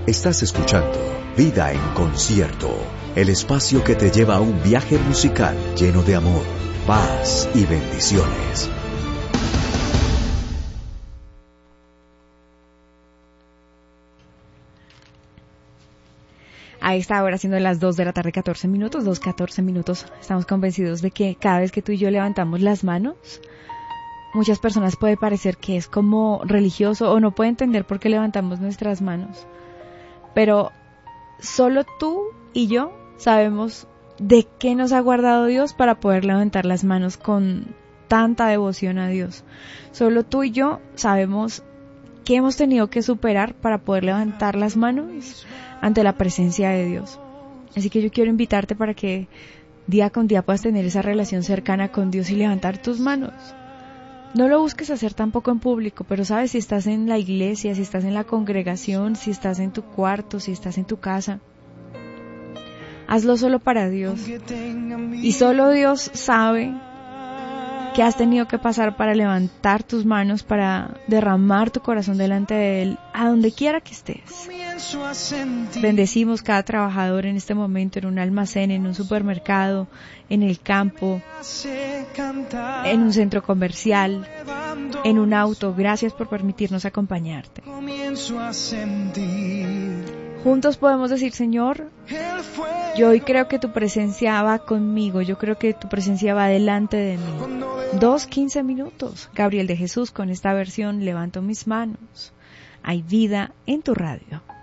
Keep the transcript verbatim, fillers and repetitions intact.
Estás escuchando Vida en Concierto, el espacio que te lleva a un viaje musical lleno de amor, paz y bendiciones. A esta hora, siendo las dos de la tarde, catorce minutos, dos, catorce minutos, estamos convencidos de que cada vez que tú y yo levantamos las manos, muchas personas puede parecer que es como religioso o no puede entender por qué levantamos nuestras manos. Pero solo tú y yo sabemos de qué nos ha guardado Dios para poder levantar las manos con tanta devoción a Dios. Solo tú y yo sabemos qué hemos tenido que superar para poder levantar las manos ante la presencia de Dios. Así que yo quiero invitarte para que día con día puedas tener esa relación cercana con Dios y levantar tus manos. No lo busques hacer tampoco en público, pero sabes, si estás en la iglesia, si estás en la congregación, si estás en tu cuarto, si estás en tu casa, hazlo solo para Dios. Y solo Dios sabe qué has tenido que pasar para levantar tus manos, para derramar tu corazón delante de Él, a donde quiera que estés. Bendecimos cada trabajador en este momento, en un almacén, en un supermercado, en el campo, en un centro comercial, en un auto. Gracias por permitirnos acompañarte. Juntos podemos decir: Señor, yo hoy creo que tu presencia va conmigo, yo creo que tu presencia va delante de mí. Dos, quince minutos. Gabriel de Jesús con esta versión, Levanto mis manos. Hay vida en tu radio.